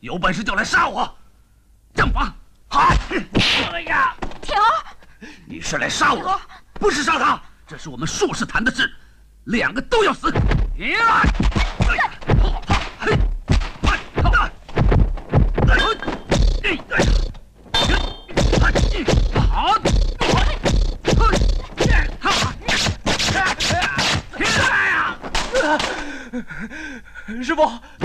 有本事就来杀我！正法，好！哎呀， 铁儿， 你是来杀我，不是杀他。这是我们术士谈的事，两个都要死。呀！ 师傅，